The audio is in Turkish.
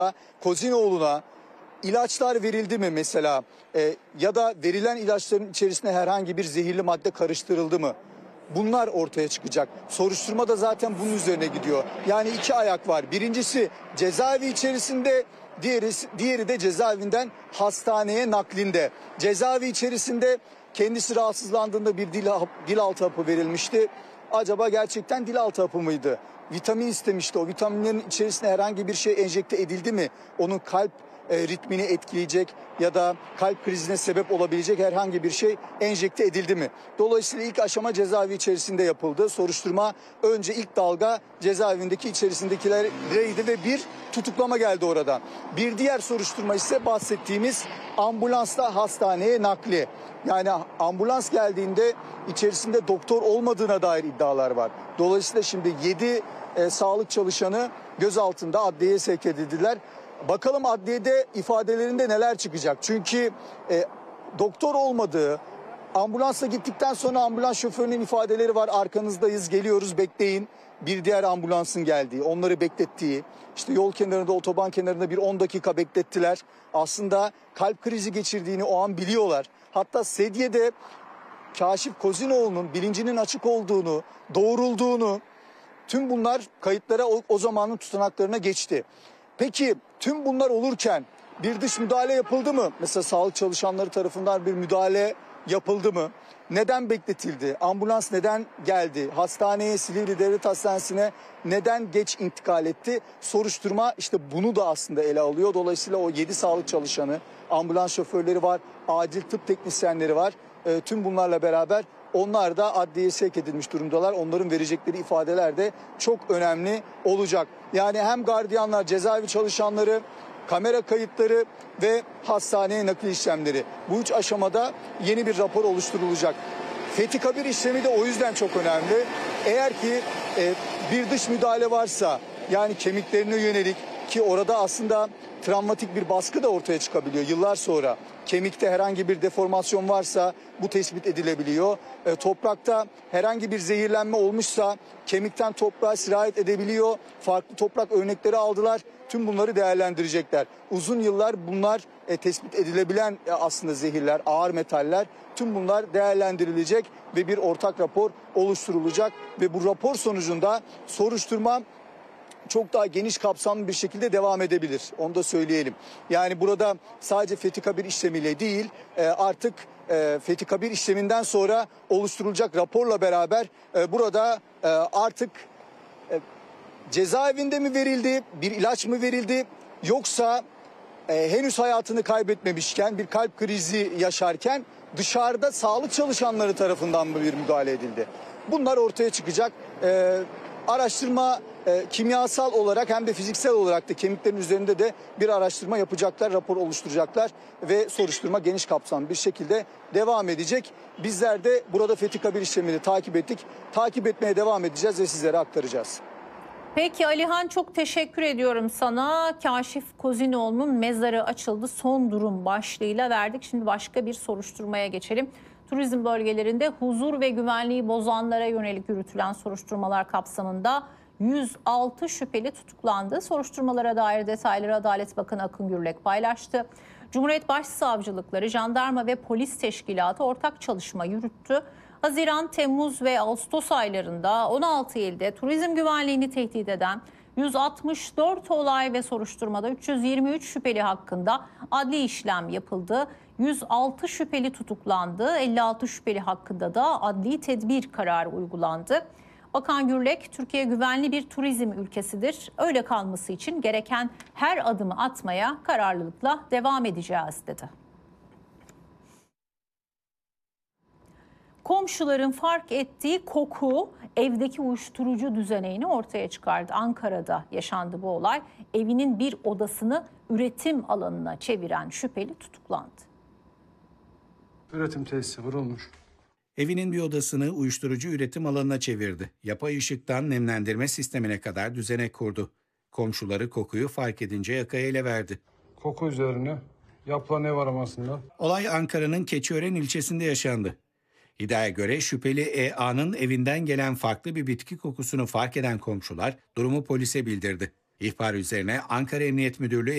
Kozinoğlu'na ilaçlar verildi mi mesela? Ya da verilen ilaçların içerisine herhangi bir zehirli madde karıştırıldı mı? Bunlar ortaya çıkacak. Soruşturma da zaten bunun üzerine gidiyor. Yani iki ayak var. Birincisi cezaevi içerisinde, diğeri de cezaevinden hastaneye naklinde. Cezaevi içerisinde kendisi rahatsızlandığında bir dil altı hapı verilmişti. Acaba gerçekten dil altı hapı mıydı? Vitamin istemişti. O vitaminlerin içerisine herhangi bir şey enjekte edildi mi? Onun kalp ritmini etkileyecek ya da kalp krizine sebep olabilecek herhangi bir şey enjekte edildi mi? Dolayısıyla ilk aşama cezaevi içerisinde yapıldı. Soruşturma önce ilk dalga cezaevindeki içerisindekilereydi ve bir tutuklama geldi oradan. Bir diğer soruşturma ise bahsettiğimiz ambulansla hastaneye nakli. Yani ambulans geldiğinde içerisinde doktor olmadığına dair iddialar var. Dolayısıyla şimdi 7 sağlık çalışanı gözaltında adliyeye sevk edildiler. Bakalım adliyede ifadelerinde neler çıkacak? Çünkü doktor olmadığı, ambulansla gittikten sonra ambulans şoförünün ifadeleri var. Arkanızdayız, geliyoruz, bekleyin. Bir diğer ambulansın geldiği, onları beklettiği, işte yol kenarında, otoban kenarında bir 10 dakika beklettiler. Aslında kalp krizi geçirdiğini o an biliyorlar. Hatta sedyede Kaşif Kozinoğlu'nun bilincinin açık olduğunu, doğrulduğunu, tüm bunlar kayıtlara o zamanın tutanaklarına geçti. Peki tüm bunlar olurken bir dış müdahale yapıldı mı? Mesela sağlık çalışanları tarafından bir müdahale yapıldı mı? Neden bekletildi? Ambulans neden geldi? Hastaneye, Silivri Devlet Hastanesi'ne neden geç intikal etti? Soruşturma işte bunu da aslında ele alıyor. Dolayısıyla o 7 sağlık çalışanı, ambulans şoförleri var, acil tıp teknisyenleri var. Tüm bunlarla beraber onlar da adliyeye sevk edilmiş durumdalar. Onların verecekleri ifadeler de çok önemli olacak. Yani hem gardiyanlar, cezaevi çalışanları, kamera kayıtları ve hastaneye nakil işlemleri. Bu 3 aşamada yeni bir rapor oluşturulacak. Fethi Kabir işlemi de o yüzden çok önemli. Eğer ki bir dış müdahale varsa, yani kemiklerine yönelik, ki orada aslında travmatik bir baskı da ortaya çıkabiliyor yıllar sonra. Kemikte herhangi bir deformasyon varsa bu tespit edilebiliyor. Toprakta herhangi bir zehirlenme olmuşsa kemikten toprağa sirayet edebiliyor. Farklı toprak örnekleri aldılar. Tüm bunları değerlendirecekler. Uzun yıllar bunlar tespit edilebilen aslında zehirler, ağır metaller. Tüm bunlar değerlendirilecek ve bir ortak rapor oluşturulacak. Ve bu rapor sonucunda soruşturma çok daha geniş kapsamlı bir şekilde devam edebilir. Onu da söyleyelim. Yani burada sadece Fethi Kabir işlemiyle değil, artık Fethi Kabir işleminden sonra oluşturulacak raporla beraber burada artık cezaevinde mi verildi, bir ilaç mı verildi, yoksa henüz hayatını kaybetmemişken, bir kalp krizi yaşarken dışarıda sağlık çalışanları tarafından mı bir müdahale edildi? Bunlar ortaya çıkacak. Araştırma kimyasal olarak hem de fiziksel olarak da kemiklerin üzerinde de bir araştırma yapacaklar, rapor oluşturacaklar ve soruşturma geniş kapsamlı bir şekilde devam edecek. Bizler de burada Fethi Kabir işlemini takip ettik. Takip etmeye devam edeceğiz ve sizlere aktaracağız. Peki Alihan, çok teşekkür ediyorum sana. Kaşif Kozinoğlu'nun mezarı açıldı. Son durum başlığıyla verdik. Şimdi başka bir soruşturmaya geçelim. Turizm bölgelerinde huzur ve güvenliği bozanlara yönelik yürütülen soruşturmalar kapsamında 106 şüpheli tutuklandı. Soruşturmalara dair detayları Adalet Bakanı Akın Gürlek paylaştı. Cumhuriyet Başsavcılıkları, Jandarma ve Polis Teşkilatı ortak çalışma yürüttü. Haziran, Temmuz ve Ağustos aylarında 16 ilde turizm güvenliğini tehdit eden 164 olay ve soruşturmada 323 şüpheli hakkında adli işlem yapıldı. 106 şüpheli tutuklandı. 56 şüpheli hakkında da adli tedbir kararı uygulandı. Bakan Gürlek, Türkiye güvenli bir turizm ülkesidir. Öyle kalması için gereken her adımı atmaya kararlılıkla devam edeceğiz dedi. Komşuların fark ettiği koku evdeki uyuşturucu düzeneğini ortaya çıkardı. Ankara'da yaşandı bu olay. Evinin bir odasını üretim alanına çeviren şüpheli tutuklandı. Üretim tesisi vurulmuş. Evinin bir odasını uyuşturucu üretim alanına çevirdi. Yapay ışıktan nemlendirme sistemine kadar düzenek kurdu. Komşuları kokuyu fark edince yakaya ele verdi. Koku üzerine yapılan ev aramasında. Olay Ankara'nın Keçiören ilçesinde yaşandı. İddiaya göre şüpheli E.A.'nın evinden gelen farklı bir bitki kokusunu fark eden komşular durumu polise bildirdi. İhbar üzerine Ankara Emniyet Müdürlüğü